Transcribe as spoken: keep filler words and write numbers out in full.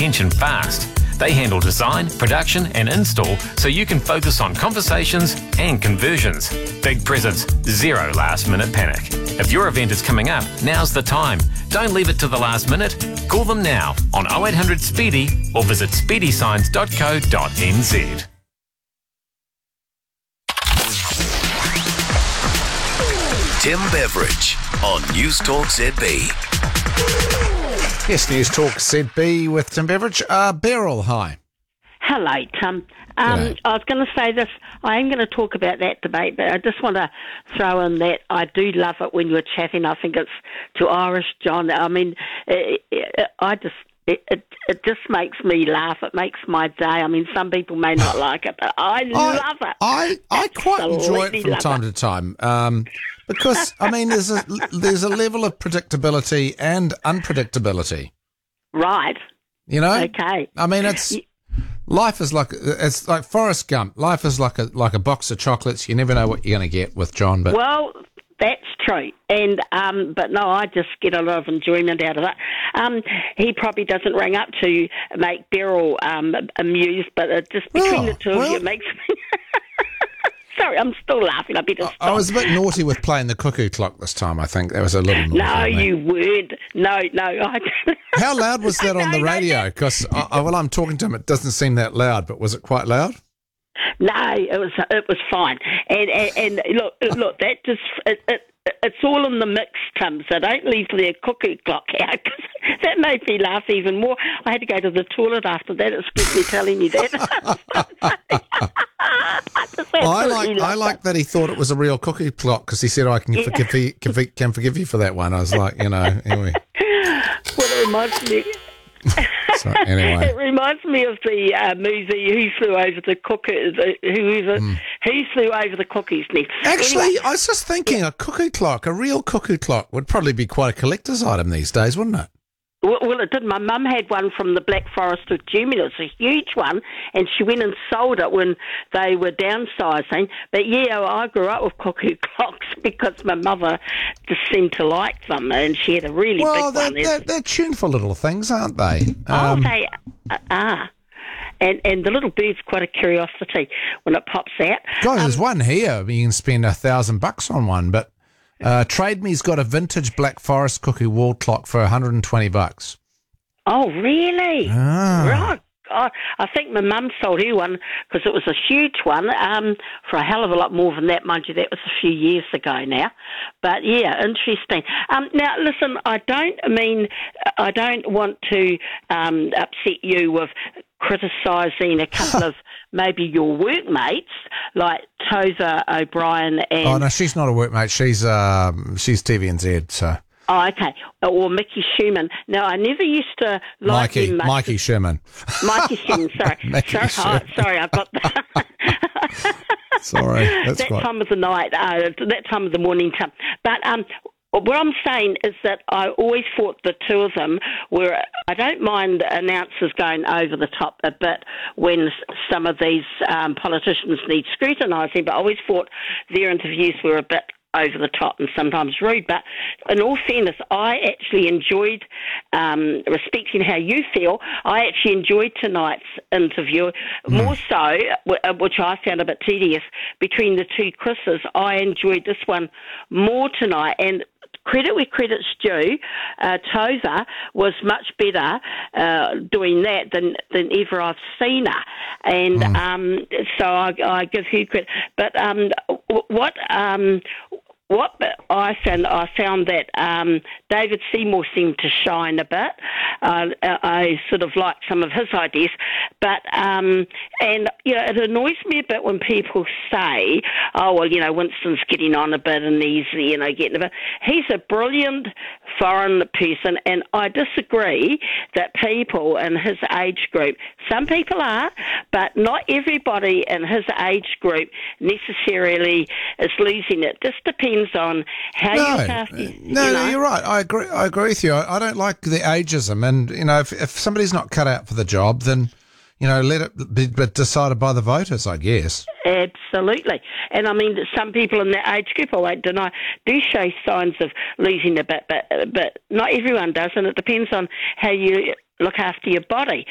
attention fast. They handle design, production and install so you can focus on conversations and conversions. Big presents, zero last minute panic. If your event is coming up, now's the time. Don't leave it to the last minute. Call them now on oh eight hundred Speedy or visit speedy signs dot co dot n z. Tim Beveridge on News Talk Z B. Yes, News Talk Z B with Tim Beveridge. Uh, Beryl, hi. Hello, Tim. Um, G'day. I was going to say this. I am going to talk about that debate, but I just want to throw in that I do love it when you're chatting. I think it's to Irish John. I mean, it, it, I just it, it it just makes me laugh. It makes my day. I mean, some people may not like it, but I, I love it. I, I quite enjoy Absolutely it from love time it. to time um, because, I mean, there's a, there's a level of predictability and unpredictability. Right. You know? Okay. I mean, it's... Life is like it's like Forrest Gump. Life is like a like a box of chocolates. You never know what you're going to get with John. But Well, that's true. And um, but no, I just get a lot of enjoyment out of it. Um, he probably doesn't ring up to make Beryl um, amused, but it just between Oh, the two of well- you it makes me. Sorry, I'm still laughing. I better stop. I was a bit naughty with playing the cuckoo clock this time. I think that was a little naughty. No, of me. you weren't. No, no. I How loud was that on No, the no, radio? Because while I'm talking to him, it doesn't seem that loud. But was it quite loud? No, it was it was fine. And and, and look, look, that just it, it, it's all in the mix, Tim. So don't leave the cuckoo clock out because that made me laugh even more. I had to go to the toilet after that. It's good me telling you that. I, just Well, I absolutely like I loved like it. that he thought it was a real cuckoo clock because he said, "I can forgive you, can, for- can forgive you for that one." I was like, you know, anyway. Well, it reminds me. So anyway. It reminds me of the uh, movie Who Flew Over the Cuckoo. The, who, the, Mm. who Flew Over the Cuckoo's Nest. Actually, Anyway, I was just thinking, a cuckoo clock, a real cuckoo clock, would probably be quite a collector's item these days, wouldn't it? well, well, it did. My mum had one from the Black Forest of Jumi. It was a huge one, and she went and sold it when they were downsizing. But yeah, I grew up with cuckoo clocks because my mother just seemed to like them, and she had a really Well, big they're, one. they're, they're tuneful little things, aren't they? Oh, Um, they uh, are. And, and the little bird's quite a curiosity when it pops out. God, there's one here. You can spend a thousand bucks on one, but uh, Trade Me's got a vintage Black Forest cuckoo wall clock for one hundred twenty bucks. Oh, really? Ah. Right. God, I think my mum sold her one because it was a huge one um, for a hell of a lot more than that, mind you. That was a few years ago now. But, yeah, interesting. Um, now, listen, I don't mean, I don't want to um, upset you with criticising a couple of maybe your workmates like Tova O'Brien and... Oh no, she's not a workmate. She's um, she's T V N Z. So Oh, okay. Or Mickey Schumann. Now, I never used to like Mikey, him much. Mikey Sherman. Mikey Schumann, sorry. Mickey sorry, Schumann. oh, sorry, I got that. Sorry, that's that quite. time of the night, uh, that time of the morning time. But um, what I'm saying is that I always thought the two of them were, I don't mind announcers going over the top a bit when some of these um, politicians need scrutinising, but I always thought their interviews were a bit over the top and sometimes rude. But in all fairness, I actually enjoyed, um, respecting how you feel, I actually enjoyed tonight's interview, Mm. more so, w- which I found a bit tedious, between the two Chris's. I enjoyed this one more tonight, and credit where credit's due, uh, Tova was much better uh, doing that than, than ever I've seen her. And Mm. um, so I, I give her credit. But um, what... Um, What I found, I found that um, David Seymour seemed to shine a bit. Uh, I sort of liked some of his ideas, but um, and you know, it annoys me a bit when people say, "Oh, well, you know, Winston's getting on a bit and he's, you know, getting a bit." He's a brilliant foreign person, and I disagree that people in his age group, some people are, but not everybody in his age group necessarily is losing it. Just depends on how No, you look after, no, you no, know. you're right. I agree. I agree with you. I, I don't like the ageism, and you know, if, if somebody's not cut out for the job, then you know, let it be but decided by the voters, I guess. Absolutely. And I mean, some people in that age group, I won't deny, do show signs of losing a bit, but, but not everyone does, and it depends on how you look after your body.